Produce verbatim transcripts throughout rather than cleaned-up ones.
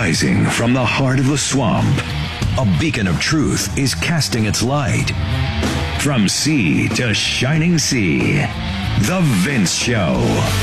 Rising from the heart of the swamp, a beacon of truth is casting its light. From sea to shining sea, The Vince Show.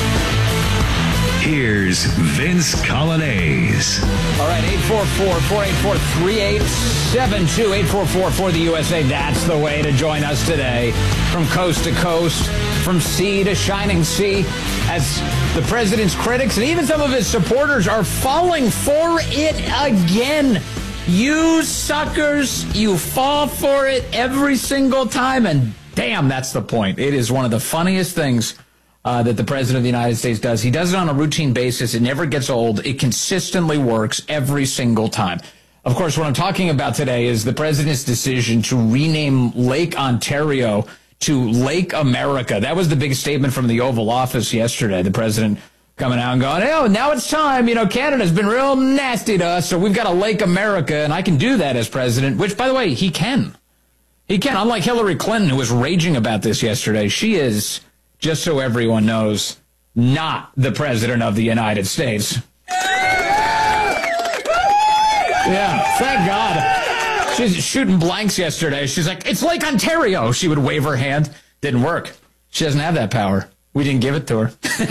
Here's Vince Coglianese. All right, eight four four, four eight four, three eight seven two, eight four four for the U S A. That's the way to join us today. From coast to coast, from sea to shining sea, as the president's critics and even some of his supporters are falling for it again. You suckers, you fall for it every single time, and damn, that's the point. It is one of the funniest things Uh, that the president of the United States does. He does it on a routine basis. It never gets old. It consistently works every single time. Of course, what I'm talking about today is the president's decision to rename Lake Ontario to Lake America. That was the big statement from the Oval Office yesterday. The president coming out and going, oh, now it's time. You know, Canada's been real nasty to us, so we've got a Lake America, and I can do that as president, which, by the way, he can. He can. Unlike Hillary Clinton, who was raging about this yesterday, she is, just so everyone knows, not the president of the United States. Yeah, thank God. She's shooting blanks yesterday. She's like, it's Lake Ontario. She would wave her hand. Didn't work. She doesn't have that power. We didn't give it to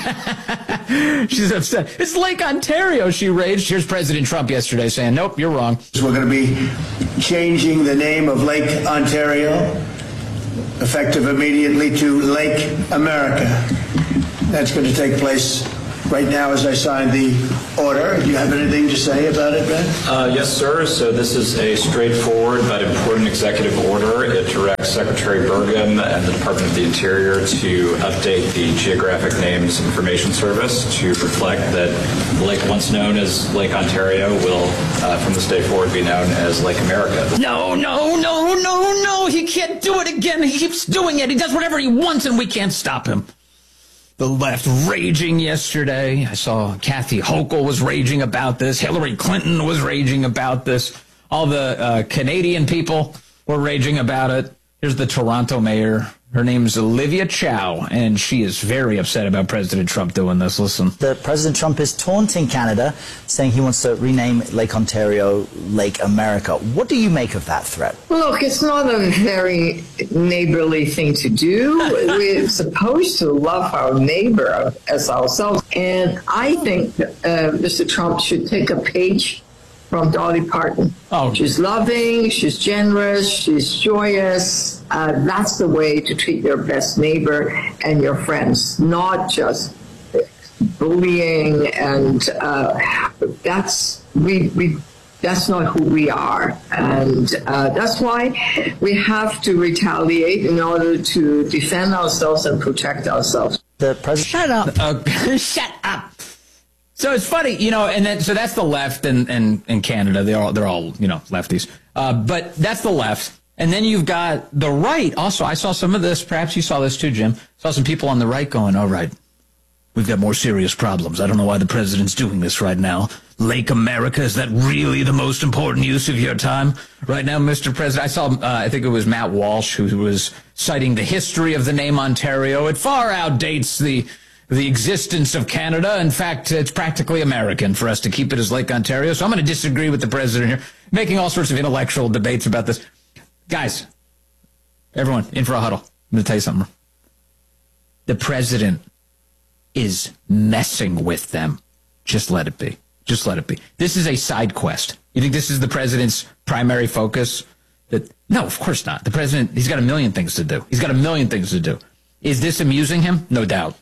her. She's upset. It's Lake Ontario, she raged. Here's President Trump yesterday saying, nope, you're wrong. We're going to be changing the name of Lake Ontario, effective immediately, to Lake America. That's going to take place right now as I sign the order. Do you have anything to say about it, Ben? Uh, yes, sir. So this is a straightforward but important executive order. It directs Secretary Burgum and the Department of the Interior to update the Geographic Names Information Service to reflect that the lake once known as Lake Ontario will, uh, from this day forward, be known as Lake America. No, no, no, no, no. He can't do it again. He keeps doing it. He does whatever he wants, and we can't stop him. The left raging yesterday. I saw Kathy Hochul was raging about this. Hillary Clinton was raging about this. All the uh, Canadian people were raging about it. Here's the Toronto mayor. Her name's Olivia Chow, and she is very upset about President Trump doing this. Listen. The President Trump is taunting Canada, saying he wants to rename Lake Ontario Lake America. What do you make of that threat? Look, it's not a very neighborly thing to do. We're supposed to love our neighbor as ourselves. And I think uh, Mister Trump should take a page from Dolly Parton. Oh. She's loving, she's generous, she's joyous. Uh, that's the way to treat your best neighbor and your friends, not just bullying. And uh, that's we we that's not who we are, and uh, that's why we have to retaliate in order to defend ourselves and protect ourselves. The president. Shut up. Uh, shut up. So it's funny, you know, and then so that's the left and and in Canada. They're all they're all you know lefties, uh, but that's the left. And then you've got the right. Also, I saw some of this. Perhaps you saw this too, Jim. Saw some people on the right going, "All right, we've got more serious problems. I don't know why the president's doing this right now. Lake America, is that really the most important use of your time right now, Mister President?" I saw, uh, I think it was Matt Walsh who was citing the history of the name Ontario. It far outdates the. the existence of Canada. In fact, it's practically American for us to keep it as Lake Ontario. So I'm going to disagree with the president here, making all sorts of intellectual debates about this. Guys, everyone, in for a huddle. I'm going to tell you something. The president is messing with them. Just let it be. Just let it be. This is a side quest. You think this is the president's primary focus? That No, of course not. The president, he's got a million things to do. He's got a million things to do. Is this amusing him? No doubt.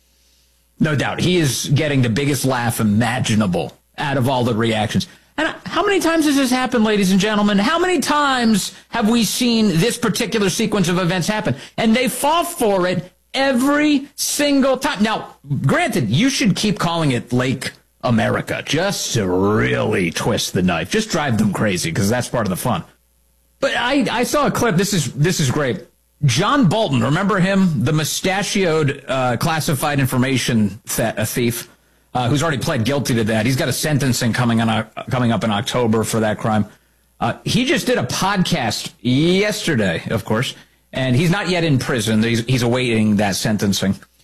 No doubt. He is getting the biggest laugh imaginable out of all the reactions. And how many times has this happened, ladies and gentlemen? How many times have we seen this particular sequence of events happen? And they fall for it every single time. Now, granted, you should keep calling it Lake America just to really twist the knife. Just drive them crazy, because that's part of the fun. But I, I saw a clip. This is this is great. John Bolton, remember him? The mustachioed uh, classified information th- a thief uh, who's already pled guilty to that. He's got a sentencing coming on uh, coming up in October for that crime. Uh, he just did a podcast yesterday, of course, and he's not yet in prison. He's, he's awaiting that sentencing.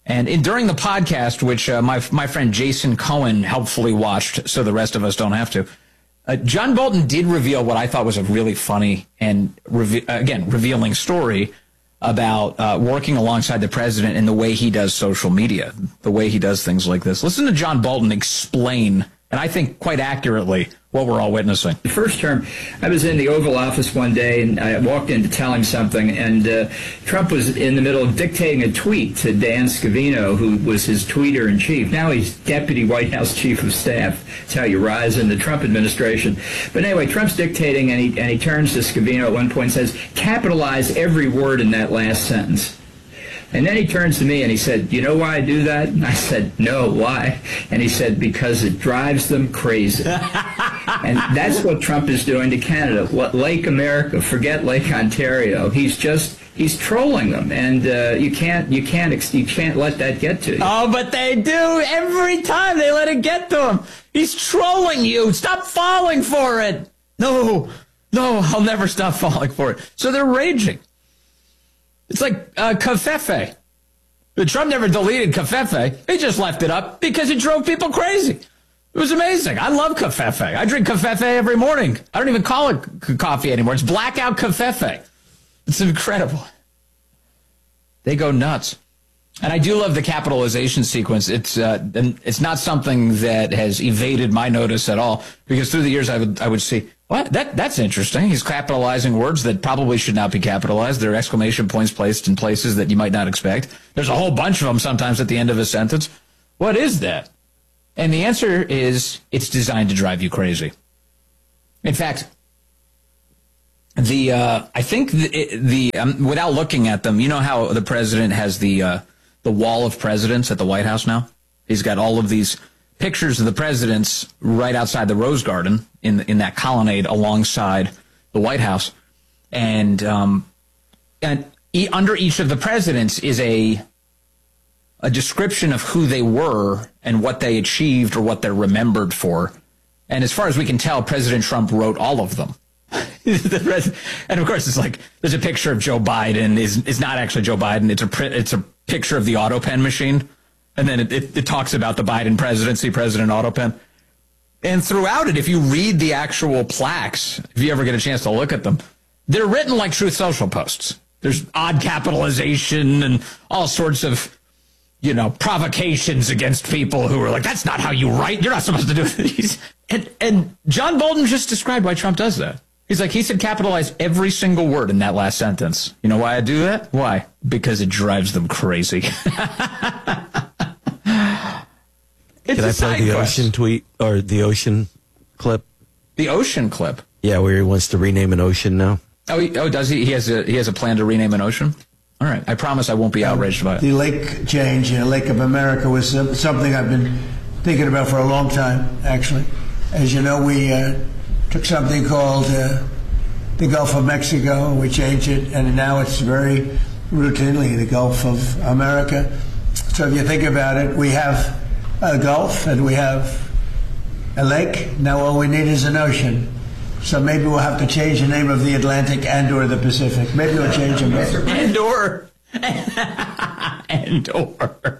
And in, during the podcast, which uh, my my friend Jason Cohen helpfully watched, so the rest of us don't have to, uh, John Bolton did reveal what I thought was a really funny and, reve- again, revealing story about uh, working alongside the president and the way he does social media, the way he does things like this. Listen to John Bolton explain, and I think quite accurately, what we're all witnessing. The first term, I was in the Oval Office one day, and I walked in to tell him something, and uh, Trump was in the middle of dictating a tweet to Dan Scavino, who was his tweeter-in-chief. Now he's Deputy White House Chief of Staff. That's how you rise in the Trump administration. But anyway, Trump's dictating, and he, and he turns to Scavino at one point and says, capitalize every word in that last sentence. And then he turns to me and he said, you know why I do that? And I said, no, why? And he said, because it drives them crazy. And that's what Trump is doing to Canada. What Lake America, forget Lake Ontario. He's just, he's trolling them. And uh, you can't, you can't, you can't let that get to you. Oh, but they do. Every time they let it get to him. He's trolling you. Stop falling for it. No, no, I'll never stop falling for it. So they're raging. It's like uh, Covfefe. Trump never deleted Covfefe. He just left it up because it drove people crazy. It was amazing. I love Covfefe. I drink Covfefe every morning. I don't even call it c- coffee anymore. It's blackout Covfefe. It's incredible. They go nuts. And I do love the capitalization sequence. It's uh, and it's not something that has evaded my notice at all, because through the years I would I would see, what? That that's interesting. He's capitalizing words that probably should not be capitalized. There are exclamation points placed in places that you might not expect. There's a whole bunch of them sometimes at the end of a sentence. What is that? And the answer is, it's designed to drive you crazy. In fact, the the uh, I think the, the um, without looking at them, you know how the president has the uh, the wall of presidents at the White House now? He's got all of these pictures of the presidents right outside the Rose Garden in in that colonnade alongside the White House, and um, and e- under each of the presidents is a a description of who they were and what they achieved or what they're remembered for. And as far as we can tell, President Trump wrote all of them. And of course, it's like there's a picture of Joe Biden. is is not actually Joe Biden. It's a it's a picture of the AutoPen machine, and then it, it, it talks about the Biden presidency, President AutoPen. And throughout it, if you read the actual plaques, if you ever get a chance to look at them, they're written like Truth Social posts. There's odd capitalization and all sorts of, you know, provocations against people who are like, that's not how you write. You're not supposed to do these. And, and John Bolton just described why Trump does that. He's like, he said capitalize every single word in that last sentence. You know why I do that? Why? Because it drives them crazy. It's Can I play the quest. ocean tweet or the ocean clip? The ocean clip? Yeah, where he wants to rename an ocean now. Oh, he, oh, does he? He has a he has a plan to rename an ocean? All right. I promise I won't be outraged by it. The lake change, uh, Lake of America, was uh, something I've been thinking about for a long time, actually. As you know, we uh, took something called uh, the Gulf of Mexico, we changed it, and now it's very routinely the Gulf of America. So if you think about it, we have a Gulf and we have a lake. Now all we need is an ocean. So maybe we'll have to change the name of the Atlantic and or the Pacific. Maybe we'll change them both. And or. and or.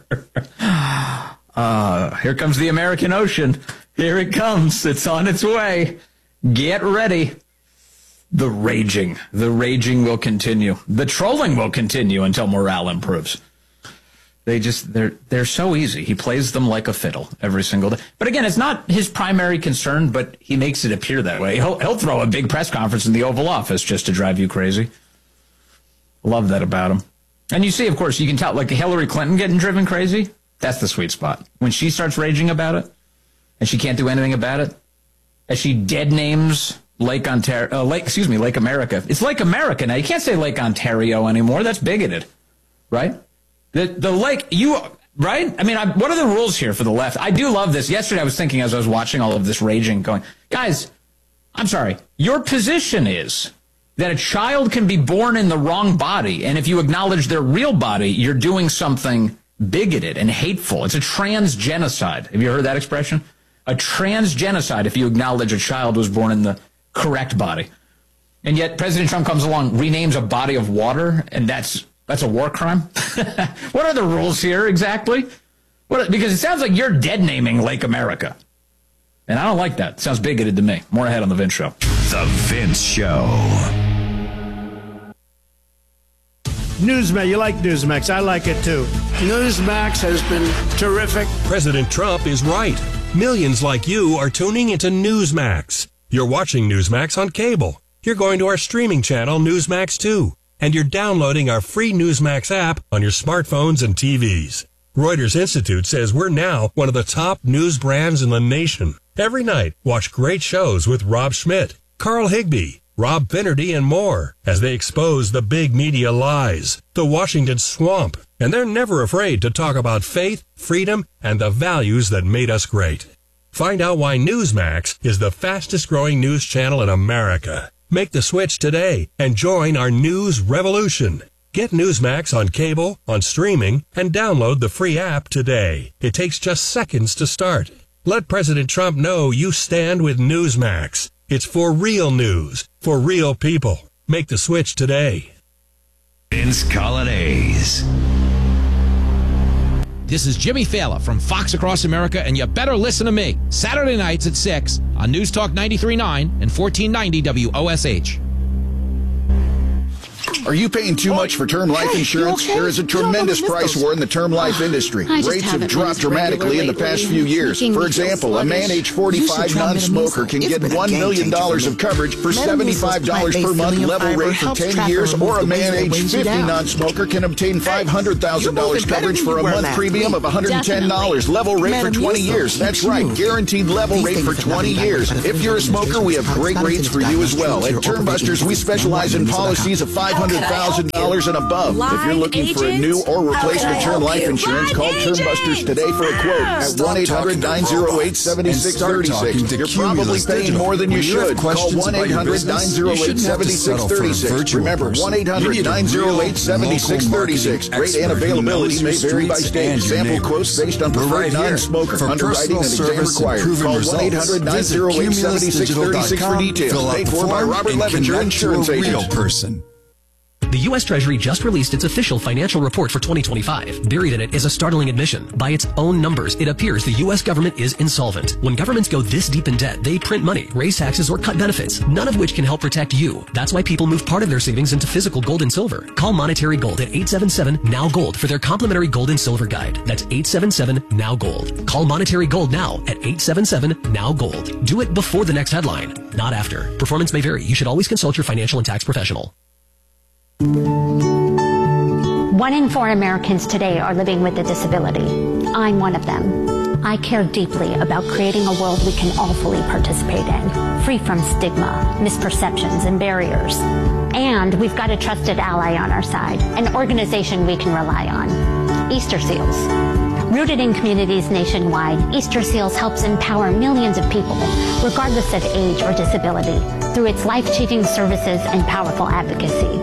Uh, here comes the American Ocean. Here it comes. It's on its way. Get ready. The raging. The raging will continue. The trolling will continue until morale improves. They just, they're, they're so easy. He plays them like a fiddle every single day. But again, it's not his primary concern, but he makes it appear that way. He'll, he'll throw a big press conference in the Oval Office just to drive you crazy. Love that about him. And you see, of course, you can tell, like Hillary Clinton getting driven crazy. That's the sweet spot. When she starts raging about it, and she can't do anything about it, as she dead names Lake Ontario, uh, Lake, excuse me, Lake America. It's Lake America now. You can't say Lake Ontario anymore. That's bigoted, right? The the lake, you, right? I mean, I, what are the rules here for the left? I do love this. Yesterday I was thinking as I was watching all of this raging going, guys, I'm sorry. Your position is that a child can be born in the wrong body, and if you acknowledge their real body, you're doing something bigoted and hateful. It's a transgenocide. Have you heard that expression? A transgenocide if you acknowledge a child was born in the correct body. And yet President Trump comes along, renames a body of water, and that's That's a war crime? What are the rules here exactly? What, because it sounds like you're dead naming Lake America. And I don't like that. It sounds bigoted to me. More ahead on The Vince Show. The Vince Show. Newsmax, you like Newsmax. I like it too. Newsmax has been terrific. President Trump is right. Millions like you are tuning into Newsmax. You're watching Newsmax on cable. You're going to our streaming channel, Newsmax two. And you're downloading our free Newsmax app on your smartphones and T Vs. Reuters Institute says we're now one of the top news brands in the nation. Every night, watch great shows with Rob Schmidt, Carl Higbie, Rob Finnerty, and more as they expose the big media lies, the Washington swamp, and they're never afraid to talk about faith, freedom, and the values that made us great. Find out why Newsmax is the fastest growing news channel in America. Make the switch today and join our news revolution. Get Newsmax on cable, on streaming, and download the free app today. It takes just seconds to start. Let President Trump know you stand with Newsmax. It's for real news, for real people. Make the switch today. Vince Colonnese. This is Jimmy Fallon from Fox Across America, and you better listen to me. Saturday nights at six on News Talk ninety-three point nine and fourteen ninety W O S H. Are you paying too much for term life insurance? okay? There is a tremendous price war in the term life industry. I just Rates have haven't dropped used dramatically in the regular past lately. few years. Making For me feel example, a man sluggish. age forty-five You should try non-smoker Metamucil. can It's get been a one million game dollars changer of coverage for Metamucil's seventy-five dollars per plant-based month filling level fiber rate for helps ten track years, and remove or a the man weight that age weighs you fifty down. non-smoker can obtain five hundred thousand dollars You're moving coverage better for a than you were month last premium week. of one hundred ten dollars. Level rate for twenty Metamucil years. That's keeps you right, moving. guaranteed level These rate for things have twenty nothing to do years. with If you're a smoker, we have great rates for you as well. At Turnbusters, we specialize in policies of five hundred thousand dollars and above. If you're looking for a new or replacement term life insurance, call Turnbusters today for a quote at one eight hundred nine oh eight seven six three six. You're probably paying more than you should. Call one eight hundred nine oh eight seven six three six. Remember, one eight hundred nine oh eight seven six three six. Rate and availability may vary by state. Sample quotes based on preferred non-smoker. Underwriting and exam required. Call one eight hundred nine oh eight seven six three six for details. Paid for by Robert Levinger Insurance Agent. Person. The U S Treasury just released its official financial report for twenty twenty-five. Buried in it is a startling admission. By its own numbers, it appears the U S government is insolvent. When governments go this deep in debt, they print money, raise taxes, or cut benefits, none of which can help protect you. That's why people move part of their savings into physical gold and silver. Call Monetary Gold at eight seven seven N O W Gold for their complimentary gold and silver guide. That's eight seven seven N O W Gold. Call Monetary Gold now at eight seven seven N O W Gold. Do it before the next headline, not after. Performance may vary. You should always consult your financial and tax professional. One in four Americans today are living with a disability. I'm one of them. I care deeply about creating a world we can all fully participate in, free from stigma, misperceptions, and barriers. And we've got a trusted ally on our side, an organization we can rely on, Easter Seals. Rooted in communities nationwide, Easter Seals helps empower millions of people, regardless of age or disability, through its life-changing services and powerful advocacy.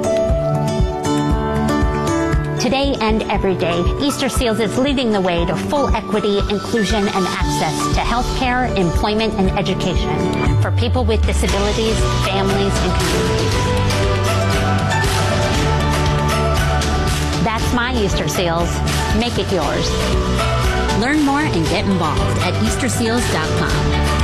Today and every day, Easter Seals is leading the way to full equity, inclusion, and access to health care, employment, and education for people with disabilities, families, and communities. That's my Easter Seals. Make it yours. Learn more and get involved at Easter Seals dot com.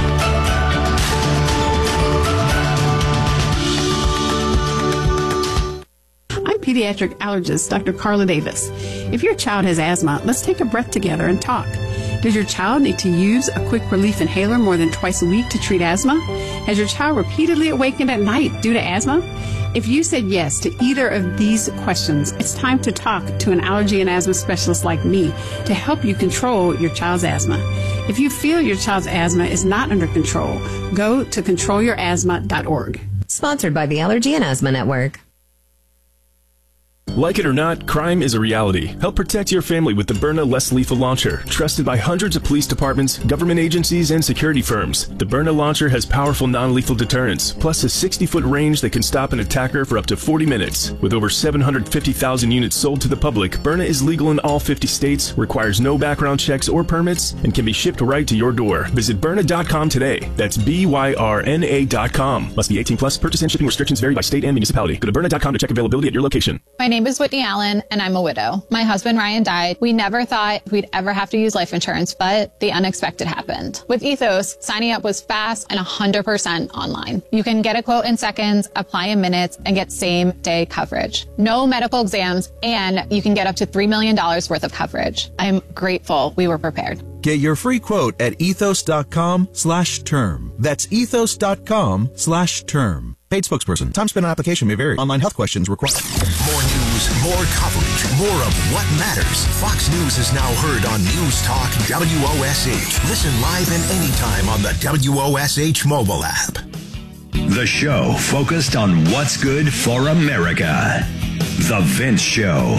Pediatric allergist Doctor Carla Davis. If your child has asthma, let's take a breath together and talk. Does your child need to use a quick relief inhaler more than twice a week to treat asthma? Has your child repeatedly awakened at night due to asthma? If you said yes to either of these questions, it's time to talk to an allergy and asthma specialist like me to help you control your child's asthma. If you feel your child's asthma is not under control, go to control your asthma dot org. Sponsored by the Allergy and Asthma Network. Like it or not, crime is a reality. Help protect your family with the Byrna Less Lethal Launcher, trusted by hundreds of police departments, government agencies, and security firms. The Byrna Launcher has powerful non-lethal deterrence, plus a sixty-foot range that can stop an attacker for up to forty minutes. With over seven hundred fifty thousand units sold to the public, Byrna is legal in all fifty states, requires no background checks or permits, and can be shipped right to your door. Visit Byrna dot com today. That's B Y R N A dot com. Must be eighteen plus. Purchase and shipping restrictions vary by state and municipality. Go to Byrna dot com to check availability at your location. My name is is Whitney Allen, and I'm a widow. My husband, Ryan, died. We never thought we'd ever have to use life insurance, but the unexpected happened. With Ethos, signing up was fast and one hundred percent online. You can get a quote in seconds, apply in minutes, and get same-day coverage. No medical exams, and you can get up to three million dollars worth of coverage. I'm grateful we were prepared. Get your free quote at ethos.com slash term. That's ethos.com slash term. Paid spokesperson. Time spent on application may vary. Online health questions required. More news, more coverage, more of what matters. Fox News is now heard on News Talk W O S H. Listen live and anytime on the W O S H mobile app. The show focused on what's good for America. The Vince Show.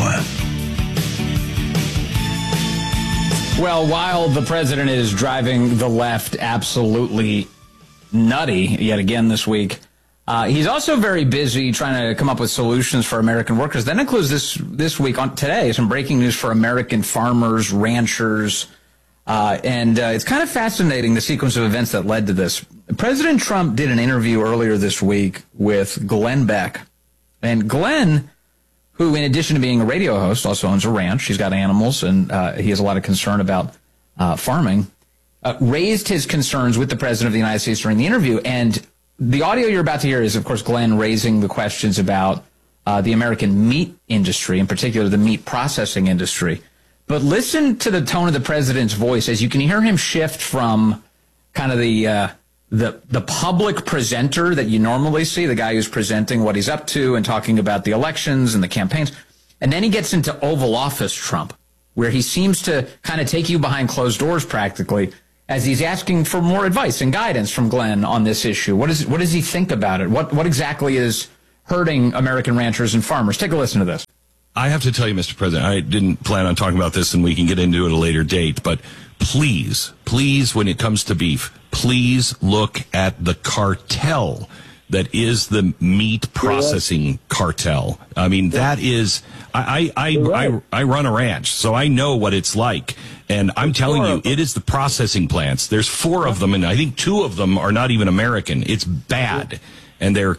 Well, while the president is driving the left absolutely nutty yet again this week, uh, he's also very busy trying to come up with solutions for American workers. That includes this this week, on today, some breaking news for American farmers, ranchers, uh, and uh, it's kind of fascinating, the sequence of events that led to this. President Trump did an interview earlier this week with Glenn Beck, and Glenn, who, in addition to being a radio host, also owns a ranch. He's got animals, and uh, he has a lot of concern about uh, farming, uh, raised his concerns with the President of the United States during the interview. And the audio you're about to hear is, of course, Glenn raising the questions about uh, the American meat industry, in particular the meat processing industry. But listen to the tone of the President's voice as you can hear him shift from kind of the... Uh, The the public presenter that you normally see, the guy who's presenting what he's up to and talking about the elections and the campaigns. And then he gets into Oval Office Trump, where he seems to kind of take you behind closed doors practically as he's asking for more advice and guidance from Glenn on this issue. What is what does he think about it? What what exactly is hurting American ranchers and farmers? Take a listen to this. I have to tell you, Mister President, I didn't plan on talking about this, and we can get into it at a later date, but please, please, when it comes to beef, please look at the cartel that is the meat processing cartel. I mean, that is, I, I, I, I, I run a ranch, so I know what it's like. And I'm telling you, it is the processing plants. There's four of them, and I think two of them are not even American. It's bad. And they're,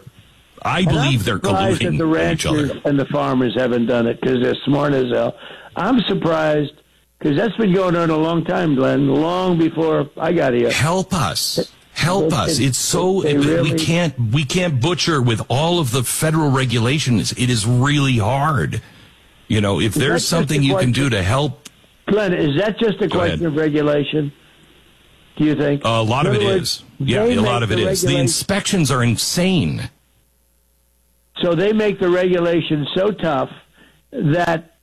I believe they're colluding the with each other. ranchers and the farmers haven't done it because they're smart as hell. I'm surprised because that's been going on a long time, Glenn, long before I got here. Help us. Help us. It's so, They we really- can't, we can't butcher with all of the federal regulations. It is really hard. You know, if Is that there's just something a you can question- do to help, Glenn, is that just a Go question ahead. of regulation? Do you think? a lot of In it other is. words, Yeah, they a lot make of it the is. The regulation- inspections are insane. So they make the regulations so tough that.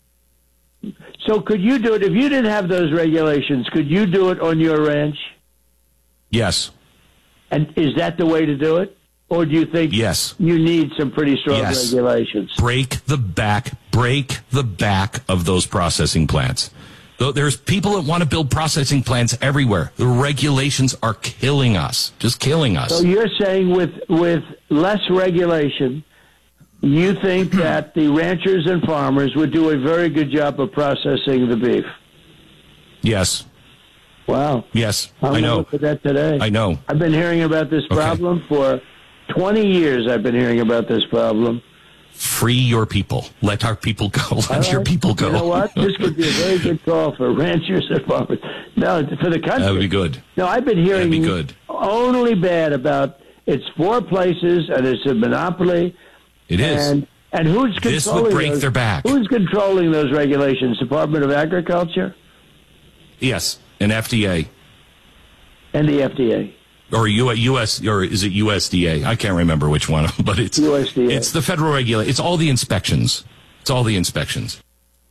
So could you do it if you didn't have those regulations? Could you do it on your ranch? Yes. And is that the way to do it, or do you think Yes. you need some pretty strong Yes. regulations? Break the back, break the back of those processing plants. Though there's people that want to build processing plants everywhere. The regulations are killing us, just killing us. So you're saying with with less regulation, you think that the ranchers and farmers would do a very good job of processing the beef? Yes. Wow. Yes, I'm I gonna know. look at that today. I know. I've been hearing about this problem for twenty years. I've been hearing about this problem. Free your people. Let our people go. Let All your right. people go. You know what? This could be a very good call for ranchers and farmers. No, for the country. That would be good. No, I've been hearing That'd be good. only bad about it's four places and it's a monopoly. It is. And, and who's controlling This would break those, their back. Who's controlling those regulations? Department of Agriculture Yes, an F D A. and the F D A. Or U- U.S. or is it U S D A? I can't remember which one, but it's U S D A. It's the federal regulation. It's all the inspections. It's all the inspections.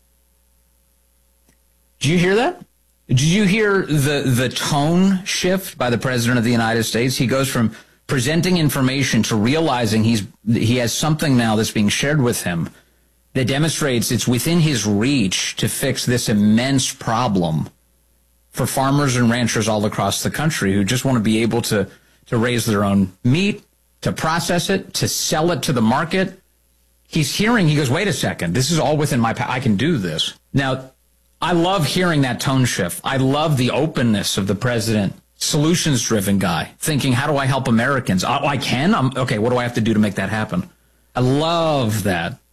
Did you hear that? Did you hear the the tone shift by the President of the United States? He goes from presenting information to realizing he's he has something now that's being shared with him that demonstrates it's within his reach to fix this immense problem for farmers and ranchers all across the country who just want to be able to, to raise their own meat, to process it, to sell it to the market. He's hearing, he goes, wait a second, this is all within my power. I can do this. Now, I love hearing that tone shift. I love the openness of the president, solutions-driven guy, thinking, how do I help Americans? Oh, I can? I'm, okay, what do I have to do to make that happen? I love that.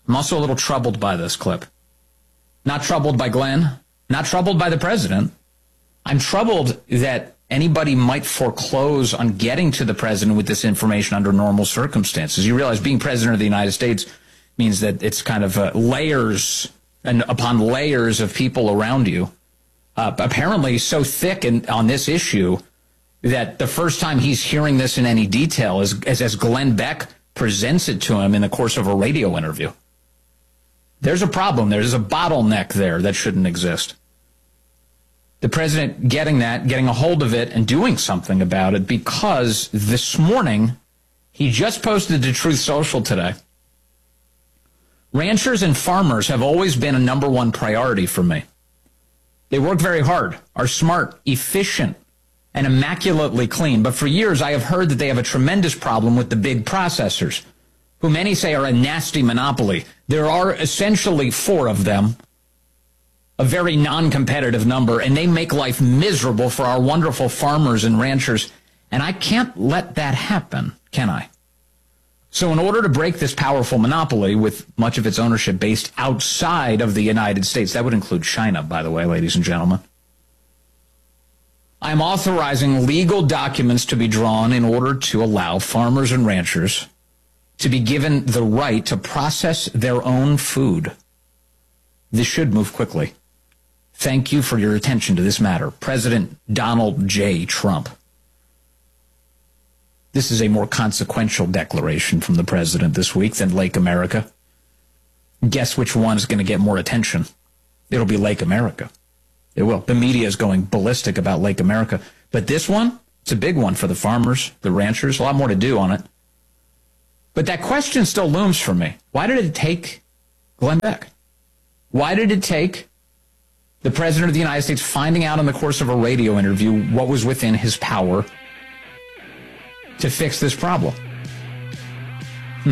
I'm also a little troubled by this clip. Not troubled by Glenn, not troubled by the president. I'm troubled that anybody might foreclose on getting to the president with this information under normal circumstances. You realize being president of the United States means that it's kind of uh, layers and upon layers of people around you. Uh, apparently so thick in, on this issue that the first time he's hearing this in any detail is, is as Glenn Beck presents it to him in the course of a radio interview. There's a problem. There's a bottleneck there that shouldn't exist. The president getting that, getting a hold of it, and doing something about it, because this morning he just posted to Truth Social today. Ranchers and farmers have always been a number one priority for me. They work very hard, are smart, efficient, and immaculately clean. But for years I have heard that they have a tremendous problem with the big processors, who many say are a nasty monopoly. There are essentially four of them, a very non-competitive number, and they make life miserable for our wonderful farmers and ranchers. And I can't let that happen, can I? So in order to break this powerful monopoly, with much of its ownership based outside of the United States, that would include China, by the way, ladies and gentlemen, I'm authorizing legal documents to be drawn in order to allow farmers and ranchers to be given the right to process their own food. This should move quickly. Thank you for your attention to this matter. President Donald J. Trump. This is a more consequential declaration from the president this week than Lake America. Guess which one is going to get more attention? It'll be Lake America. It will. The media is going ballistic about Lake America. But this one, it's a big one for the farmers, the ranchers, a lot more to do on it. But that question still looms for me. Why did it take Glenn Beck? Why did it take the president of the United States finding out in the course of a radio interview what was within his power to fix this problem? Hmm.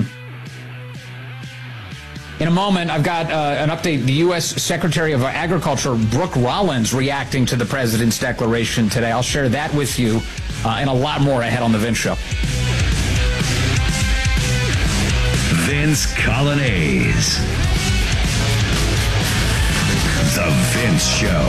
In a moment, I've got uh, an update. The U S Secretary of Agriculture, Brooke Rollins, reacting to the president's declaration today. I'll share that with you uh, and a lot more ahead on The Vince Show. Vince Colonnese. The Vince Show.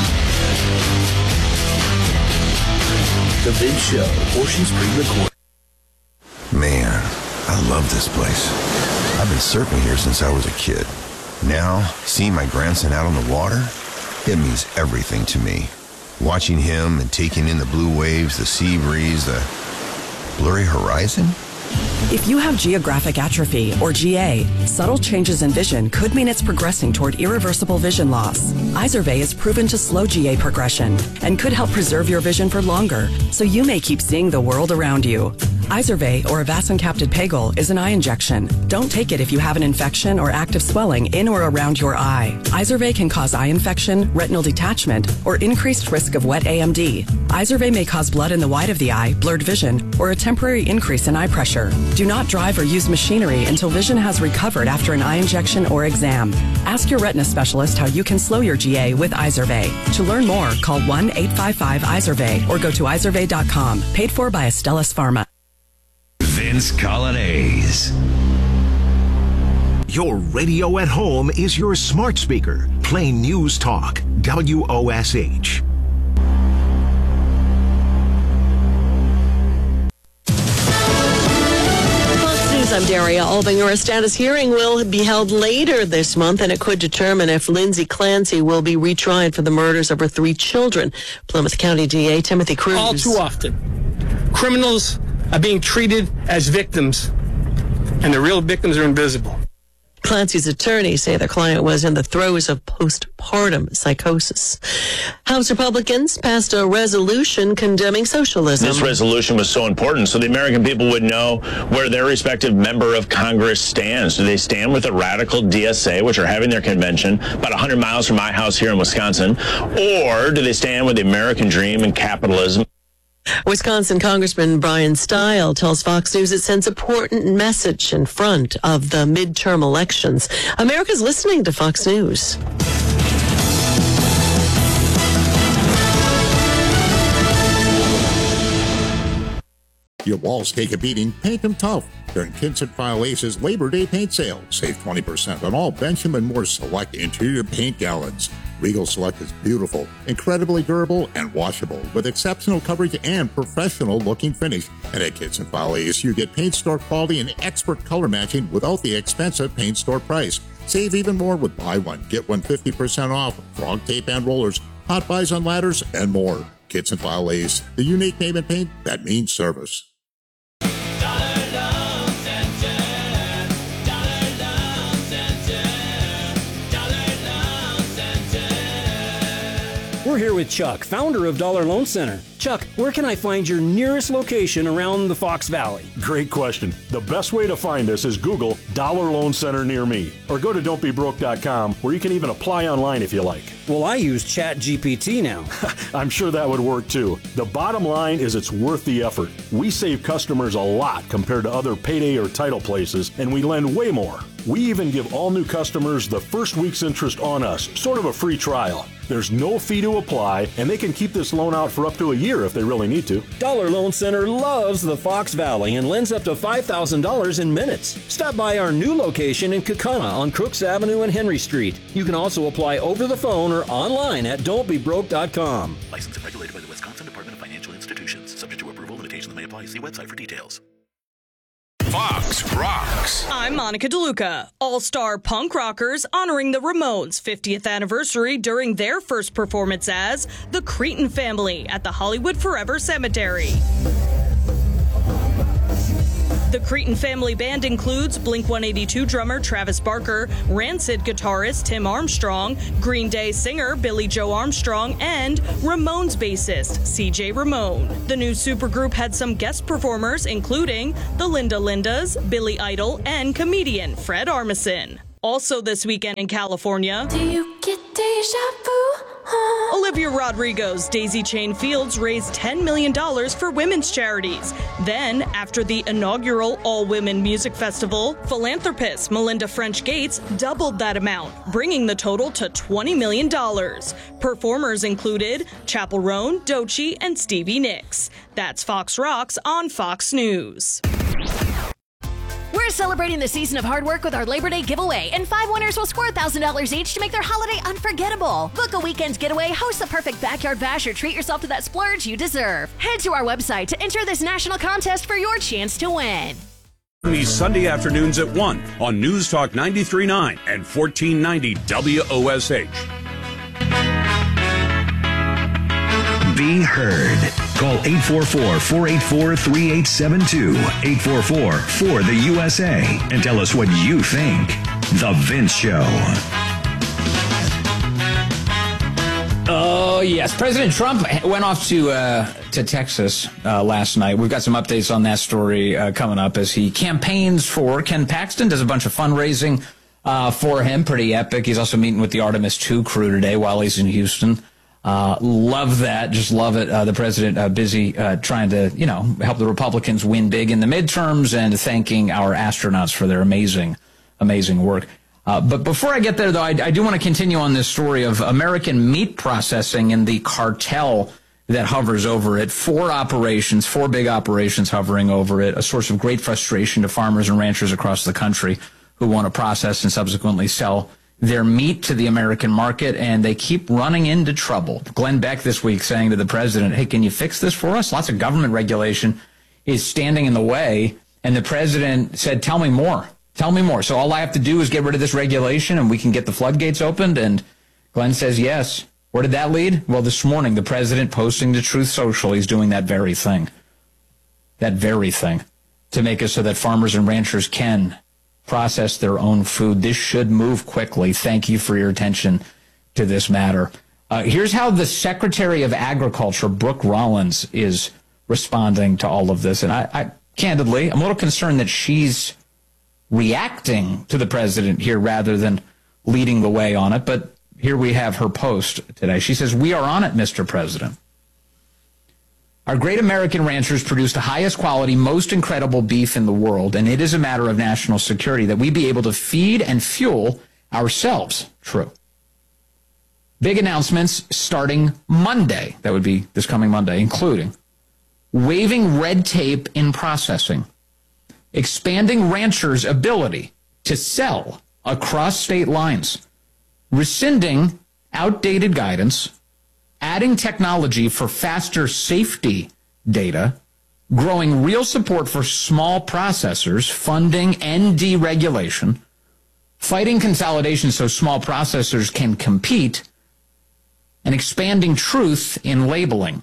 The Vince Show, Portions pre-recorded. Man, I love this place. I've been surfing here since I was a kid. Now, seeing my grandson out on the water, it means everything to me. Watching him and taking in the blue waves, the sea breeze, the blurry horizon. If you have geographic atrophy, or G A, subtle changes in vision could mean it's progressing toward irreversible vision loss. Izervay is proven to slow G A progression and could help preserve your vision for longer, so you may keep seeing the world around you. Izervay, or avacincaptad pegol, is an eye injection. Don't take it if you have an infection or active swelling in or around your eye. Izervay can cause eye infection, retinal detachment, or increased risk of wet A M D. Izervay may cause blood in the white of the eye, blurred vision, or a temporary increase in eye pressure. Do not drive or use machinery until vision has recovered after an eye injection or exam. Ask your retina specialist how you can slow your G A with Izervay. To learn more, call one eight five five Izervay or go to izervay dot com. Paid for by Astellas Pharma. Vince Colonnese. Your radio at home is your smart speaker. Play News Talk, W O S H. I'm Daria Albinger. A status hearing will be held later this month, and it could determine if Lindsay Clancy will be retried for the murders of her three children. Plymouth County D A Timothy Cruz. All too often, criminals are being treated as victims, and the real victims are invisible. Clancy's attorneys say their client was in the throes of postpartum psychosis. House Republicans passed a resolution condemning socialism. This resolution was so important so the American people would know where their respective member of Congress stands. Do they stand with the radical D S A, which are having their convention about one hundred miles from my house here in Wisconsin, or do they stand with the American dream and capitalism? Wisconsin Congressman Brian Stile tells Fox News it sends an important message in front of the midterm elections. America's listening to Fox News. Your walls take a beating, paint them tough. During Kitson File Ace's Labor Day paint sale, save twenty percent on all Benjamin Moore Select interior paint gallons. Regal Select is beautiful, incredibly durable, and washable, with exceptional coverage and professional-looking finish. And at Kitson File Ace, you get paint store quality and expert color matching without the expensive paint store price. Save even more with buy one, get one fifty percent off, frog tape and rollers, hot buys on ladders, and more. Kitson File Ace, the unique name in paint that means service. We're here with Chuck, founder of Dollar Loan Center. Chuck, where can I find your nearest location around the Fox Valley? Great question. The best way to find us is Google Dollar Loan Center near me, or go to don't be broke dot com, where you can even apply online if you like. Well, I use Chat G P T now. I'm sure that would work too. The bottom line is it's worth the effort. We save customers a lot compared to other payday or title places, and we lend way more. We even give all new customers the first week's interest on us, sort of a free trial. There's no fee to apply, and they can keep this loan out for up to a year if they really need to. Dollar Loan Center loves the Fox Valley and lends up to five thousand dollars in minutes. Stop by our new location in Kaukauna on Crooks Avenue and Henry Street. You can also apply over the phone or online at don't be broke dot com. Licensed and regulated by the Wisconsin Department of Financial Institutions. Subject to approval, limitations may apply. See website for details. Fox Rocks. I'm Monica DeLuca. All-star punk rockers honoring the Ramones' fiftieth anniversary during their first performance as the Cretin Family at the Hollywood Forever Cemetery. The Cretin Family Band includes Blink one eighty-two drummer Travis Barker, Rancid guitarist Tim Armstrong, Green Day singer Billy Joe Armstrong, and Ramones bassist C J Ramone. The new supergroup had some guest performers, including the Linda Lindas, Billy Idol, and comedian Fred Armisen. Also this weekend in California, do you get deja vu? Huh? Olivia Rodrigo's Daisy Chain Fields raised ten million dollars for women's charities. Then, after the inaugural all-women music festival, philanthropist Melinda French Gates doubled that amount, bringing the total to twenty million dollars. Performers included Chappell Roan, Doechii, and Stevie Nicks. That's Fox Rocks on Fox News. We're celebrating the season of hard work with our Labor Day giveaway, and five winners will score one thousand dollars each to make their holiday unforgettable. Book a weekend getaway, host the perfect backyard bash, or treat yourself to that splurge you deserve. Head to our website to enter this national contest for your chance to win. These Sunday afternoons at one on News Talk ninety-three point nine and fourteen ninety W O S H. Be heard. Call eight four four, four eight four, three eight seven two, eight four four, four the U S A, and tell us what you think. The Vince Show. Oh, yes. President Trump went off to uh, to Texas uh, last night. We've got some updates on that story uh, coming up as he campaigns for Ken Paxton, does a bunch of fundraising uh, for him. Pretty epic. He's also meeting with the Artemis two crew today while he's in Houston. Uh, love that. Just love it. Uh, the president uh, busy uh, trying to, you know, help the Republicans win big in the midterms and thanking our astronauts for their amazing, amazing work. Uh, but before I get there, though, I, I do want to continue on this story of American meat processing and the cartel that hovers over it. Four operations, four big operations hovering over it, a source of great frustration to farmers and ranchers across the country who want to process and subsequently sell their meat to the American market, and they keep running into trouble. Glenn Beck this week saying to the president, hey, can you fix this for us? Lots of government regulation is standing in the way, and the president said, tell me more. Tell me more. So all I have to do is get rid of this regulation, and we can get the floodgates opened, and Glenn says yes. Where did that lead? Well, this morning, the president posting to Truth Social, he's doing that very thing. That very thing. To make it so that farmers and ranchers can process their own food. This should move quickly. Thank you for your attention to this matter. Uh, here's how the Secretary of Agriculture, Brooke Rollins, is responding to all of this. And I, I candidly, I'm a little concerned that she's reacting to the president here rather than leading the way on it. But here we have her post today. She says, we are on it, Mister President. Our great American ranchers produce the highest quality, most incredible beef in the world, and it is a matter of national security that we be able to feed and fuel ourselves. True. Big announcements starting Monday. That would be this coming Monday, including waiving red tape in processing, expanding ranchers' ability to sell across state lines, rescinding outdated guidance, adding technology for faster safety data, growing real support for small processors, funding and deregulation, fighting consolidation so small processors can compete, and expanding truth in labeling.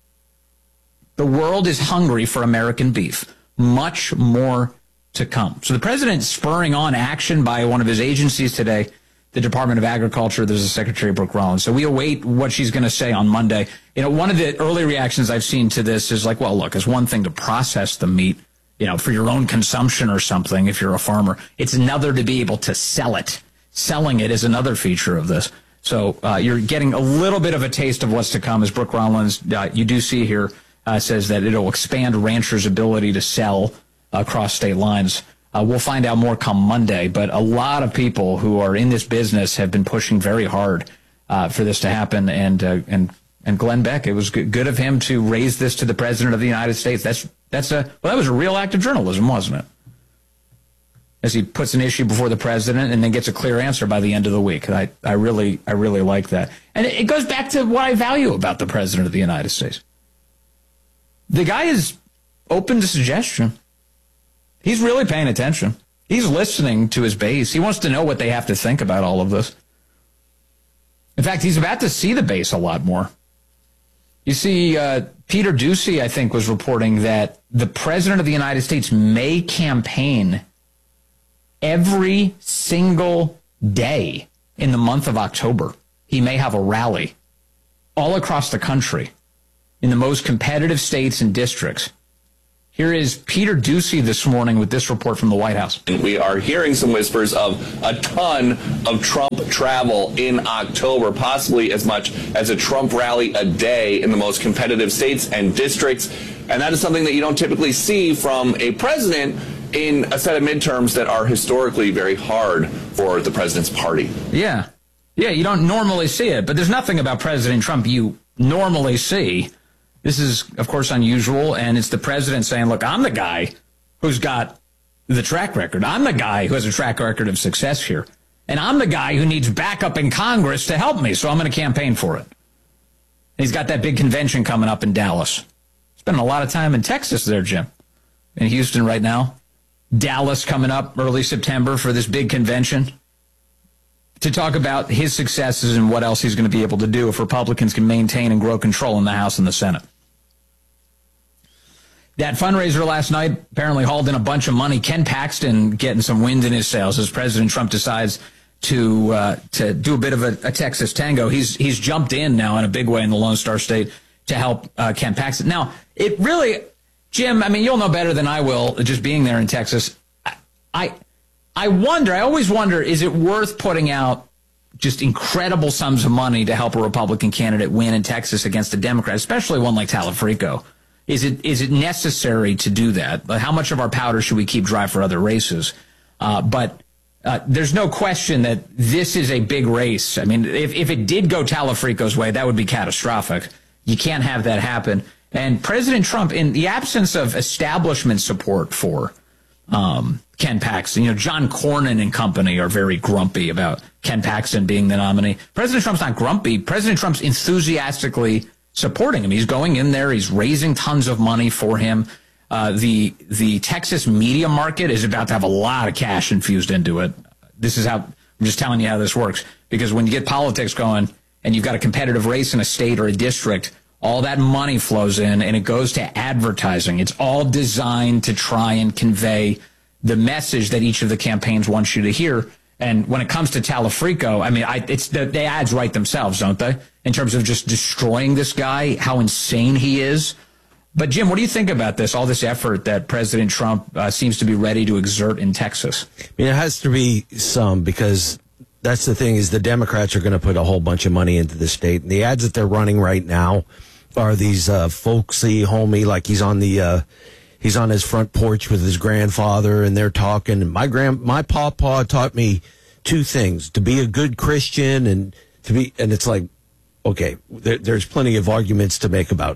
The world is hungry for American beef. Much more to come. So the president's spurring on action by one of his agencies today, the Department of Agriculture. There's a Secretary, Brooke Rollins. So we await what she's going to say on Monday. You know, one of the early reactions I've seen to this is like, well, look, it's one thing to process the meat, you know, for your own consumption or something if you're a farmer. It's another to be able to sell it. Selling it is another feature of this. So uh, you're getting a little bit of a taste of what's to come, as Brooke Rollins, uh, you do see here, uh, says that it'll expand ranchers' ability to sell across state lines. Uh, we'll find out more come Monday, but a lot of people who are in this business have been pushing very hard uh, for this to happen. And uh, and and Glenn Beck, it was good, good of him to raise this to the President of the United States. That's that's a well, that was a real act of journalism, wasn't it? As he puts an issue before the president and then gets a clear answer by the end of the week. I I really I really like that, and it, it goes back to what I value about the President of the United States. The guy is open to suggestion. He's really paying attention. He's listening to his base. He wants to know what they have to think about all of this. In fact, he's about to see the base a lot more. You see, uh, Peter Doocy, I think, was reporting that the President of the United States may campaign every single day in the month of October. He may have a rally all across the country in the most competitive states and districts. Here is Peter Doocy this morning with this report from the White House. We are hearing some whispers of a ton of Trump travel in October, possibly as much as a Trump rally a day in the most competitive states and districts. And that is something that you don't typically see from a president in a set of midterms that are historically very hard for the president's party. Yeah. Yeah, you don't normally see it, but there's nothing about President Trump you normally see. This is, of course, unusual, and it's the president saying, look, I'm the guy who's got the track record. I'm the guy who has a track record of success here, and I'm the guy who needs backup in Congress to help me, so I'm going to campaign for it. And he's got that big convention coming up in Dallas. Spending a lot of time in Texas there, Jim, in Houston right now. Dallas coming up early September for this big convention to talk about his successes and what else he's going to be able to do if Republicans can maintain and grow control in the House and the Senate. That fundraiser last night apparently hauled in a bunch of money. Ken Paxton getting some wind in his sails as President Trump decides to uh, to do a bit of a, a Texas tango. He's he's jumped in now in a big way in the Lone Star State to help uh, Ken Paxton. Now, it really, Jim, I mean, you'll know better than I will, just being there in Texas. I, I I wonder, I always wonder, is it worth putting out just incredible sums of money to help a Republican candidate win in Texas against a Democrat, especially one like Talafrico? Is it is it necessary to do that? How much of our powder should we keep dry for other races? Uh, but uh, there's no question that this is a big race. I mean, if, if it did go Talafrico's way, that would be catastrophic. You can't have that happen. And President Trump, in the absence of establishment support for um, Ken Paxton, you know, John Cornyn and company are very grumpy about Ken Paxton being the nominee. President Trump's not grumpy. President Trump's enthusiastically supporting him. He's going in there. He's raising tons of money for him. Uh, the the Texas media market is about to have a lot of cash infused into it. This is how, I'm just telling you how this works. Because when you get politics going and you've got a competitive race in a state or a district, all that money flows in and it goes to advertising. It's all designed to try and convey the message that each of the campaigns wants you to hear. And when it comes to Talafrico, I mean, I, it's the, the ads write themselves, don't they? In terms of just destroying this guy, how insane he is. But, Jim, what do you think about this, all this effort that President Trump uh, seems to be ready to exert in Texas? I mean, it has to be some, because that's the thing, is the Democrats are going to put a whole bunch of money into the state. And the ads that they're running right now are these uh, folksy, homey, like he's on the uh, he's on his front porch with his grandfather, and they're talking. And my grand, my pawpaw taught me two things: to be a good Christian and to be. And it's like, okay, there, there's plenty of arguments to make about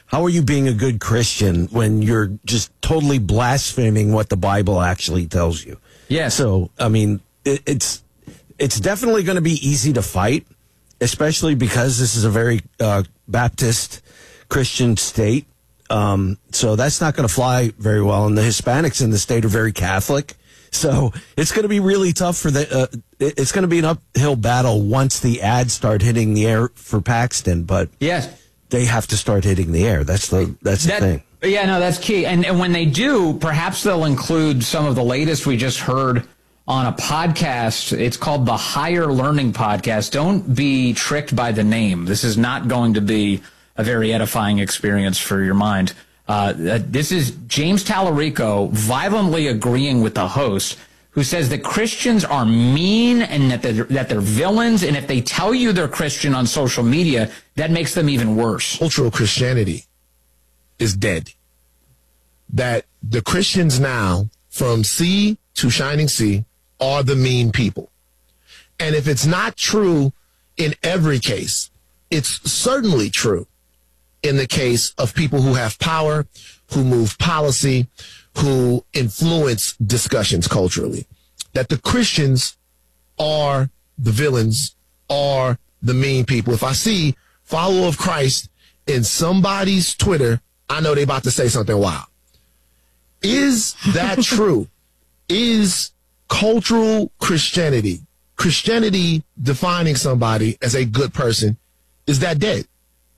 how are you being a good Christian when you're just totally blaspheming what the Bible actually tells you? Yeah. So, I mean, it, it's it's definitely going to be easy to fight, especially because this is a very uh, Baptist Christian state. Um, so that's not going to fly very well. And the Hispanics in the state are very Catholic. So it's going to be really tough for the, uh, it's going to be an uphill battle once the ads start hitting the air for Paxton, but yes, they have to start hitting the air. That's the, that's that, the thing. Yeah, no, that's key. And, and when they do, perhaps they'll include some of the latest we just heard on a podcast. It's called the Higher Learning Podcast. Don't be tricked by the name. This is not going to be a very edifying experience for your mind. Uh, this is James Tallarico violently agreeing with the host, who says that Christians are mean and that they're, that they're villains, and if they tell you they're Christian on social media, that makes them even worse. Cultural Christianity is dead. That the Christians now, from sea to shining sea, are the mean people. And if it's not true in every case, it's certainly true in the case of people who have power, who move policy, who influence discussions culturally, that the Christians are the villains, are the mean people. If I see follower of Christ in somebody's Twitter, I know they're about to say something wild. Is that true? Is cultural Christianity, Christianity defining somebody as a good person, is that dead?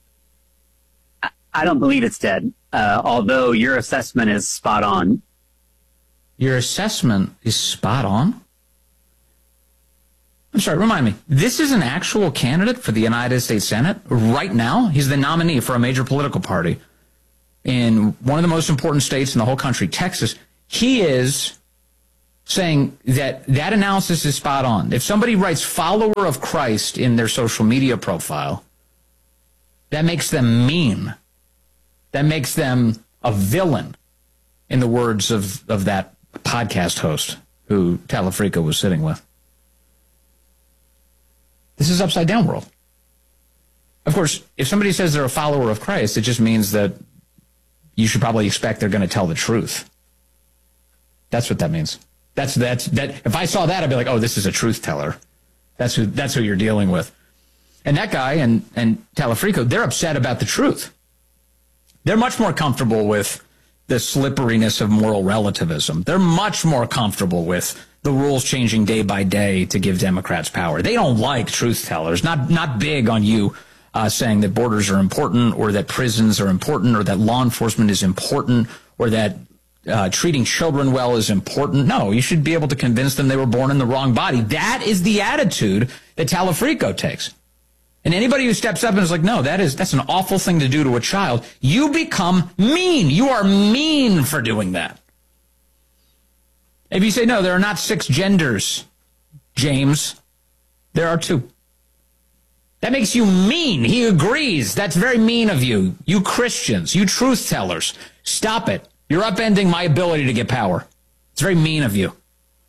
I don't believe it's dead, uh, although your assessment is spot on. Your assessment is spot on? I'm sorry, remind me. This is an actual candidate for the United States Senate right now? He's the nominee for a major political party in one of the most important states in the whole country, Texas. He is saying that that analysis is spot on. If somebody writes follower of Christ in their social media profile, that makes them mean. That makes them a villain, in the words of, of that podcast host who Tallarico was sitting with. This is upside down world. Of course, if somebody says they're a follower of Christ, it just means that you should probably expect they're going to tell the truth. That's what that means. That's that's that. If I saw that, I'd be like, oh, this is a truth teller. That's who that's who you're dealing with. And that guy and and Tallarico, they're upset about the truth. They're much more comfortable with the slipperiness of moral relativism. They're much more comfortable with the rules changing day by day to give Democrats power. They don't like truth tellers. Not not big on you uh, saying that borders are important, or that prisons are important, or that law enforcement is important, or that uh, treating children well is important. No, you should be able to convince them they were born in the wrong body. That is the attitude that Tallarico takes. And anybody who steps up and is like, no, that is that's an awful thing to do to a child, you become mean. You are mean for doing that. If you say, no, there are not six genders, James, there are two. That makes you mean. He agrees. That's very mean of you. You Christians, you truth tellers, stop it. You're upending my ability to get power. It's very mean of you.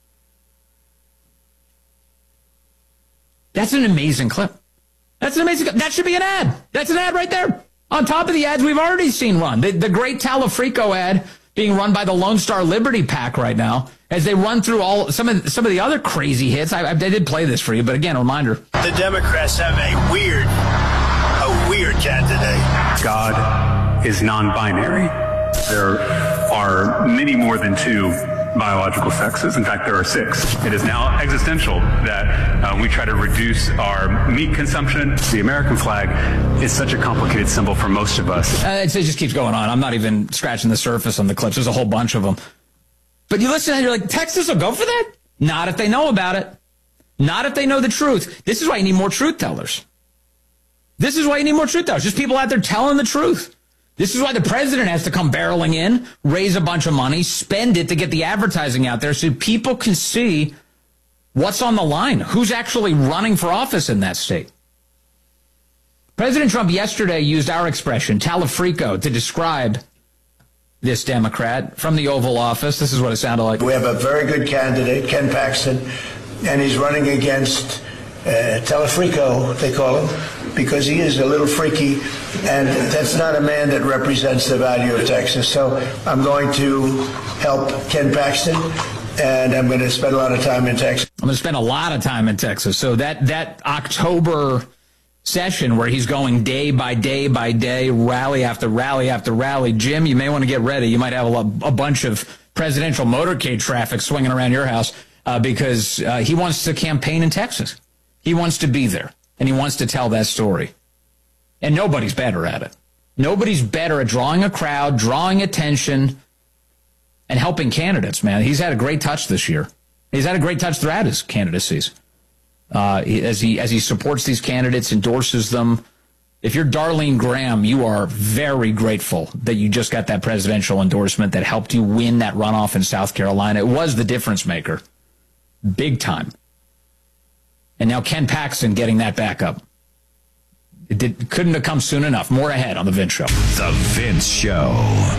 That's an amazing clip. That's an amazing, that should be an ad. That's an ad right there. On top of the ads we've already seen run. The, the great Tallarico ad being run by the Lone Star Liberty PAC right now, as they run through all some of some of the other crazy hits. I, I did play this for you, but again, a reminder. The Democrats have a weird, a weird candidate. God is non-binary. There are many more than two biological sexes. In fact, there are six. It is now existential that uh, we try to reduce our meat consumption. The American flag is such a complicated symbol for most of us. Uh, it just keeps going on. I'm not even scratching the surface on the clips. There's a whole bunch of them. But you listen and you're like, Texas will go for that? Not if they know about it. Not if they know the truth. This is why you need more truth tellers. This is why you need more truth tellers. Just people out there telling the truth. This is why the president has to come barreling in, raise a bunch of money, spend it to get the advertising out there so people can see what's on the line, who's actually running for office in that state. President Trump yesterday used our expression, Tallarico, to describe this Democrat from the Oval Office. This is what it sounded like. We have a very good candidate, Ken Paxton, and he's running against Uh, Telefrico, they call him, because he is a little freaky, and that's not a man that represents the value of Texas. So I'm going to help Ken Paxton, and I'm going to spend a lot of time in Texas. I'm going to spend a lot of time in Texas. So that that October session where he's going day by day by day, rally after rally after rally, Jim, you may want to get ready. You might have a, a bunch of presidential motorcade traffic swinging around your house uh, because uh, he wants to campaign in Texas. He wants to be there, and he wants to tell that story. And nobody's better at it. Nobody's better at drawing a crowd, drawing attention, and helping candidates, man. He's had a great touch this year. He's had a great touch throughout his candidacies. Uh, as he as he supports these candidates, endorses them. If you're Darlene Graham, you are very grateful that you just got that presidential endorsement that helped you win that runoff in South Carolina. It was the difference maker. Big time. And now Ken Paxton getting that back up. It did, couldn't have come soon enough. More ahead on The Vince Show. The Vince Show.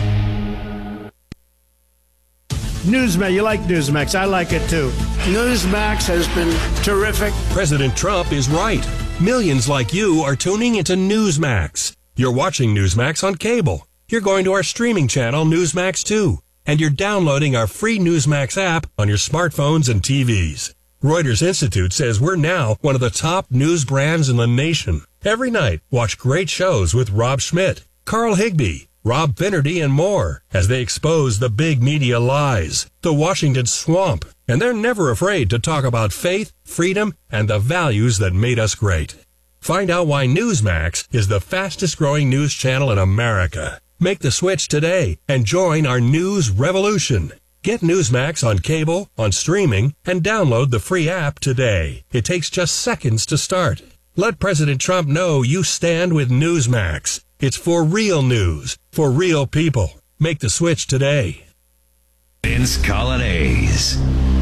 Newsmax, you like Newsmax. I like it too. Newsmax has been terrific. President Trump is right. Millions like you are tuning into Newsmax. You're watching Newsmax on cable. You're going to our streaming channel, Newsmax two. And you're downloading our free Newsmax app on your smartphones and T Vs. Reuters Institute says we're now one of the top news brands in the nation. Every night, watch great shows with Rob Schmidt, Carl Higbie, Rob Finnerty, and more as they expose the big media lies, the Washington swamp, and they're never afraid to talk about faith, freedom, and the values that made us great. Find out why Newsmax is the fastest growing news channel in America. Make the switch today and join our news revolution. Get Newsmax on cable, on streaming, and download the free app today. It takes just seconds to start. Let President Trump know you stand with Newsmax. It's for real news, for real people. Make the switch today. Vince Colonnese.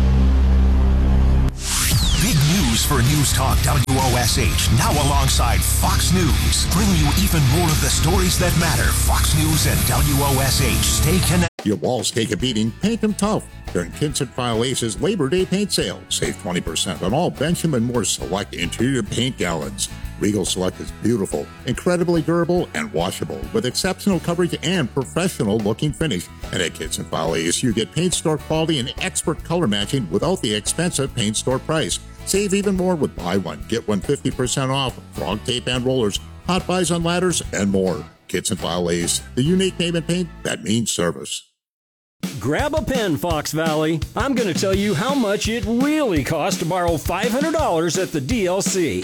Big news for News Talk W O S H, now alongside Fox News. Bring you even more of the stories that matter. Fox News and W O S H. Stay connected. Your walls take a beating, paint them tough. During Kinson File Ace's Labor Day paint sale, save twenty percent on all Benjamin Moore Select interior paint gallons. Regal Select is beautiful, incredibly durable, and washable, with exceptional coverage and professional-looking finish. And at Kinson File Ace, you get paint store quality and expert color matching without the expensive paint store price. Save even more with buy one, get one fifty percent off, frog tape and rollers, hot buys on ladders, and more. Kinson File Ace, the unique name in paint that means service. Grab a pen, Fox Valley. I'm going to tell you how much it really costs to borrow five hundred dollars at the D L C.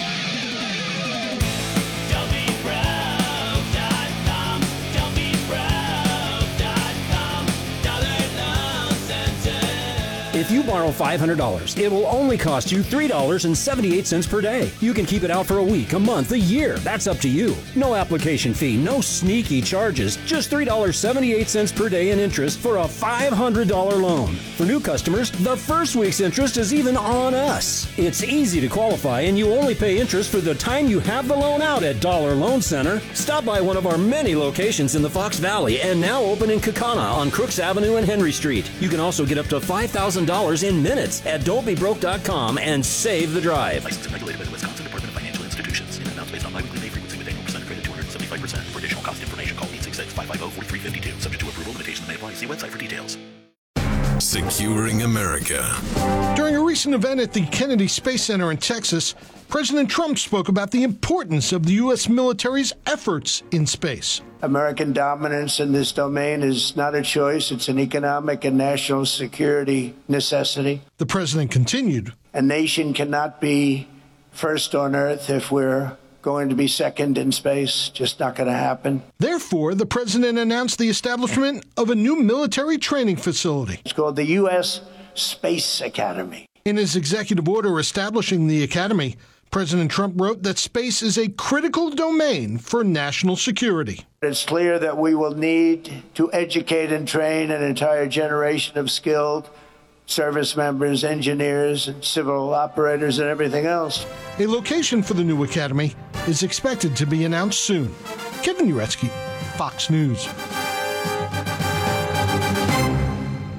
If you borrow five hundred dollars, it will only cost you three dollars and seventy-eight cents per day. You can keep it out for a week, a month, a year. That's up to you. No application fee, no sneaky charges. Just three dollars and seventy-eight cents per day in interest for a five hundred dollars loan. For new customers, the first week's interest is even on us. It's easy to qualify, and you only pay interest for the time you have the loan out at Dollar Loan Center. Stop by one of our many locations in the Fox Valley and now open in Kaukauna on Crooks Avenue and Henry Street. You can also get up to five thousand dollars in minutes at don't be broke dot com and save the drive. Licensed and regulated by the Wisconsin Department of Financial Institutions. In amounts based on biweekly pay frequency with annual percent rate of two hundred seventy-five percent. For additional cost information, call eight six six, five five zero, four three five two. Subject to approval, limitations may apply. See website for details. Securing America. During a recent event at the Kennedy Space Center in Texas, President Trump spoke about the importance of the U S military's efforts in space. American dominance in this domain is not a choice. It's an economic and national security necessity. The president continued. A nation cannot be first on Earth if we're going to be second in space. Just not going to happen. Therefore, the president announced the establishment of a new military training facility. It's called the U S Space Academy. In his executive order establishing the academy, President Trump wrote that space is a critical domain for national security. It's clear that we will need to educate and train an entire generation of skilled service members, engineers, and civil operators, and everything else. A location for the new academy is expected to be announced soon. Kevin Uretsky, Fox News.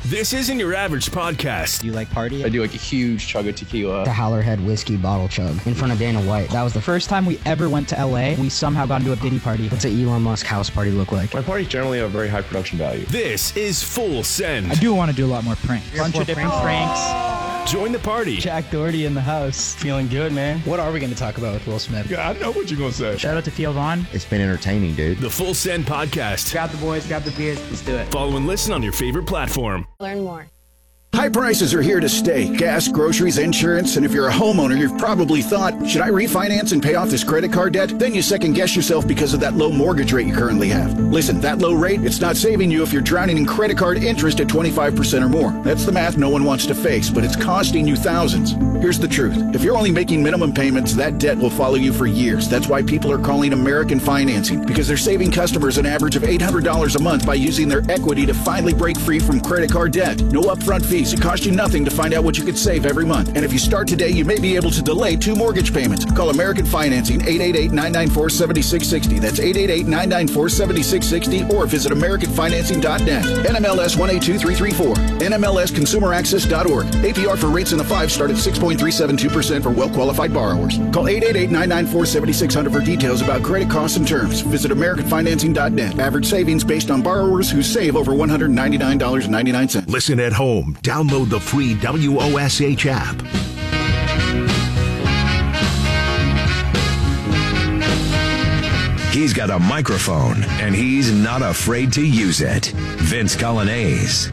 This isn't your average podcast. You like party? I do like a huge chug of tequila. The Howlerhead whiskey bottle chug in front of Dana White. That was the first time we ever went to L A. We somehow got into a Diddy party. What's an Elon Musk house party look like? My parties generally have very high production value. This is Full Send. I do want to do a lot more pranks. A bunch of different pranks. pranks. Join the party. Jack Doherty in the house. Feeling good, man. What are we going to talk about with Will Smith? Yeah, I know what you're going to say. Shout out to Theo Vaughn. It's been entertaining, dude. The Full Send podcast. Grab the boys, grab the beers. Let's do it. Follow and listen on your favorite platform. Learn more. High prices are here to stay. Gas, groceries, insurance, and if you're a homeowner, you've probably thought, should I refinance and pay off this credit card debt? Then you second guess yourself because of that low mortgage rate you currently have. Listen, that low rate, it's not saving you if you're drowning in credit card interest at twenty-five percent or more. That's the math no one wants to face, but it's costing you thousands. Here's the truth. If you're only making minimum payments, that debt will follow you for years. That's why people are calling American Financing, because they're saving customers an average of eight hundred dollars a month by using their equity to finally break free from credit card debt. No upfront fees. It costs you nothing to find out what you could save every month. And if you start today, you may be able to delay two mortgage payments. Call American Financing, eight eight eight, nine nine four, seven six six zero. That's eight eight eight, nine nine four, seven six six zero or visit American Financing dot net. N M L S one eight two three three four. N M L S consumer access dot org. A P R for rates in the five start at six point three seven two percent for well-qualified borrowers. Call eight eight eight, nine nine four, seven six zero zero for details about credit costs and terms. Visit American Financing dot net. Average savings based on borrowers who save over one hundred ninety-nine dollars and ninety-nine cents. Listen at home. Download the free W O S H app. He's got a microphone, and he's not afraid to use it. Vince Coglianese.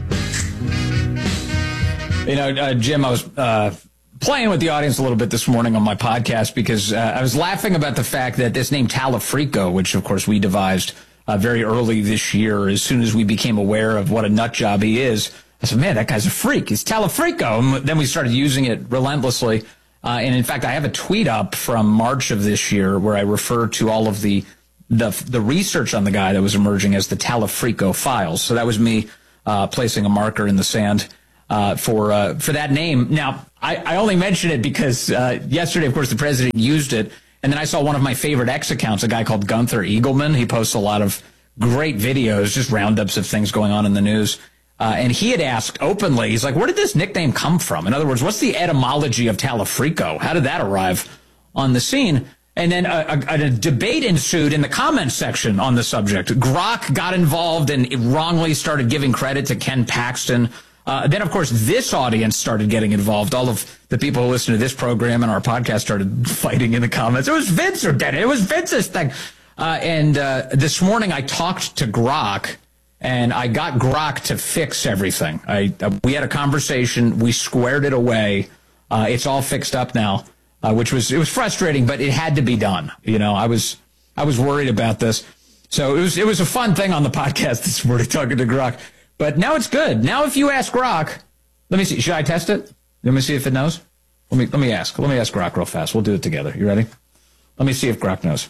You know, uh, Jim, I was uh, playing with the audience a little bit this morning on my podcast because uh, I was laughing about the fact that this name Talafrico, which, of course, we devised uh, very early this year, as soon as we became aware of what a nut job he is, I said, man, that guy's a freak. He's Talafrico. And then we started using it relentlessly. Uh, and in fact, I have a tweet up from March of this year where I refer to all of the the, the research on the guy that was emerging as the Talafrico files. So that was me uh, placing a marker in the sand uh, for uh, for that name. Now, I, I only mention it because uh, yesterday, of course, the president used it. And then I saw one of my favorite X accounts, a guy called Gunther Eagleman. He posts a lot of great videos, just roundups of things going on in the news. Uh, and he had asked openly, he's like, where did this nickname come from? In other words, what's the etymology of Talafrico? How did that arrive on the scene? And then a, a, a debate ensued in the comments section on the subject. Grok got involved and wrongly started giving credit to Ken Paxton. Uh, then, of course, this audience started getting involved. All of the people who listen to this program and our podcast started fighting in the comments. It was Vince or did it? It was Vince's thing. Uh, and uh, this morning I talked to Grok. And I got Grok to fix everything. I, uh, we had a conversation. We squared it away. Uh, it's all fixed up now, uh, which was it was frustrating, but it had to be done. You know, I was I was worried about this, so it was it was a fun thing on the podcast this morning talking to Grok. But now it's good. Now, if you ask Grok, let me see. Should I test it? Let me see if it knows. Let me let me ask. Let me ask Grok real fast. We'll do it together. You ready? Let me see if Grok knows.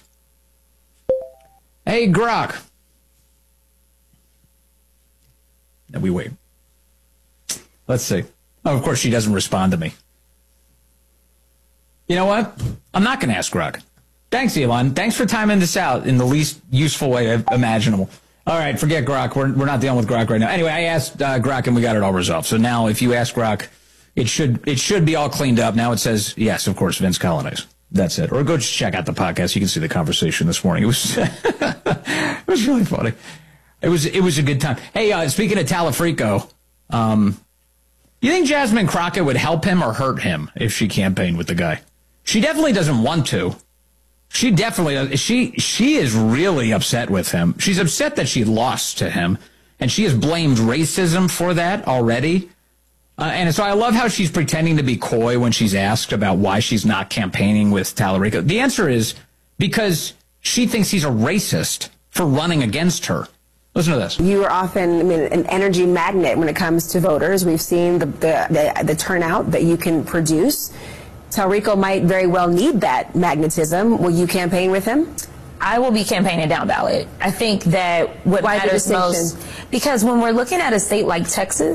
Hey, Grok. And we wait. Let's see. Oh, of course, she doesn't respond to me. You know what? I'm not going to ask Grok. Thanks, Elon. Thanks for timing this out in the least useful way imaginable. All right, forget Grok. We're, we're not dealing with Grok right now. Anyway, I asked uh, Grok, and we got it all resolved. So now if you ask Grok, it should it should be all cleaned up. Now it says, yes, of course, Vince Coglianese. That's it. Or go just check out the podcast. You can see the conversation this morning. It was, it was really funny. It was it was a good time. Hey, uh, speaking of Talafrico, um, you think Jasmine Crockett would help him or hurt him if she campaigned with the guy? She definitely doesn't want to. She definitely she she is really upset with him. She's upset that she lost to him, and she has blamed racism for that already. Uh, and so I love how she's pretending to be coy when she's asked about why she's not campaigning with Talafrico. The answer is because she thinks he's a racist for running against her. Listen to this. You are often, I mean, an energy magnet when it comes to voters. We've seen the the, the, the turnout that you can produce. Talrico might very well need that magnetism. Will you campaign with him? I will be campaigning down ballot. I think that what Why matters the most, because when we're looking at a state like Texas,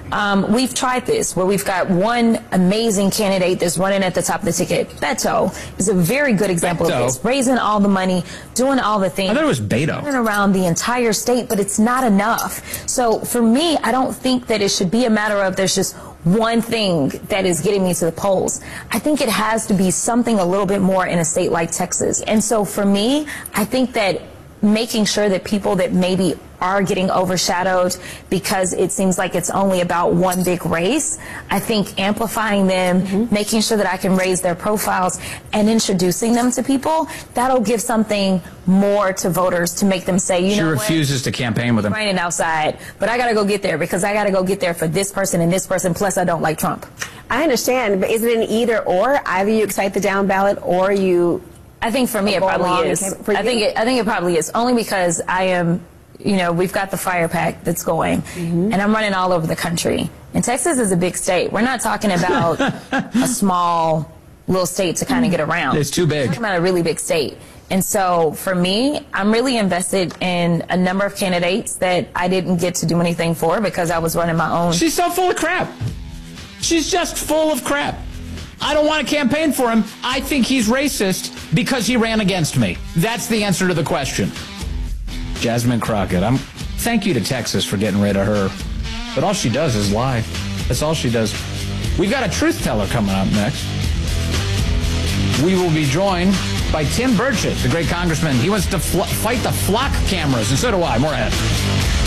Um, we've tried this where we've got one amazing candidate that's running at the top of the ticket. Beto is a very good example Beto. of this. Raising all the money, doing all the things. I thought it was Beto. Running around the entire state, but it's not enough. So for me, I don't think that it should be a matter of there's just one thing that is getting me to the polls. I think it has to be something a little bit more in a state like Texas. And so for me, I think that making sure that people that maybe are getting overshadowed because it seems like it's only about one big race, I think amplifying them, mm-hmm. making sure that I can raise their profiles and introducing them to people, that'll give something more to voters to make them say, you she know refuses what? to campaign with him. It's raining outside, but I got to go get there because I got to go get there for this person and this person, plus I don't like Trump. I understand, but is it an either or? Either you excite the down ballot or you... I think for me it probably is. I think it, I think it probably is, only because I am, you know, we've got the fire pack that's going, mm-hmm. and I'm running all over the country. And Texas is a big state. We're not talking about a small little state to kind of get around. It's too big. We're talking about a really big state. And so for me, I'm really invested in a number of candidates that I didn't get to do anything for because I was running my own. She's so full of crap. She's just full of crap. I don't want to campaign for him. I think he's racist because he ran against me. That's the answer to the question. Jasmine Crockett. I'm. Thank you to Texas for getting rid of her. But all she does is lie. That's all she does. We've got a truth teller coming up next. We will be joined by Tim Burchett, the great congressman. He wants to fl- fight the flock cameras, and so do I. More ahead.